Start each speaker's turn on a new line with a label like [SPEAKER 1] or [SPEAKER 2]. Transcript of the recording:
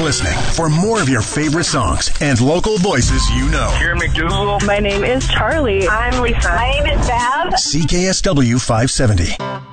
[SPEAKER 1] listening for more of your favorite songs and local voices you know.
[SPEAKER 2] Karen McDougal.
[SPEAKER 3] My name is Charlie.
[SPEAKER 4] I'm Lisa.
[SPEAKER 5] My name is Bev.
[SPEAKER 1] CKSW 570.